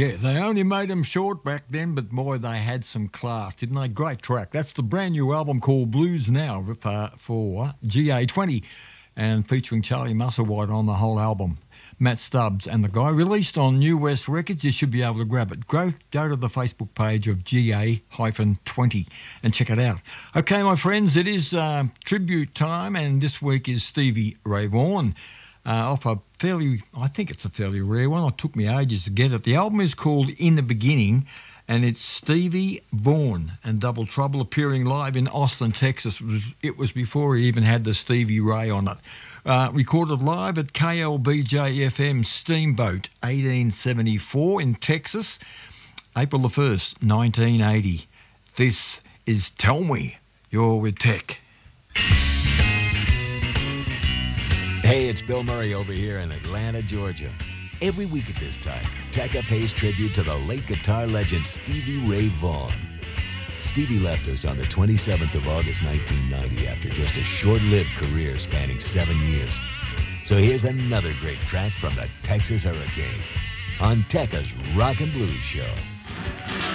Yeah, they only made them short back then, but boy, they had some class, didn't they? Great track. That's the brand new album called Blues Now for GA20 and featuring Charlie Musselwhite on the whole album. Matt Stubbs and the guy, released on New West Records. You should be able to grab it. Go to the Facebook page of GA-20 and check it out. Okay, my friends, it is tribute time, and this week is Stevie Ray Vaughan. Off a I think it's a fairly rare one. It took me ages to get it. The album is called In the Beginning, and it's Stevie Vaughan and Double Trouble appearing live in Austin, Texas. It was before he even had the Stevie Ray on it. Recorded live at KLBJ-FM Steamboat 1874 in Texas, April the 1st, 1980. This is Tell Me You're with Tech. Hey, it's Bill Murray over here in Atlanta, Georgia. Every week at this time, Tekka pays tribute to the late guitar legend Stevie Ray Vaughan. Stevie left us on the 27th of August, 1990, after just a short-lived career spanning 7 years. So here's another great track from the Texas Hurricane on Tekka's Rock and Blues Show.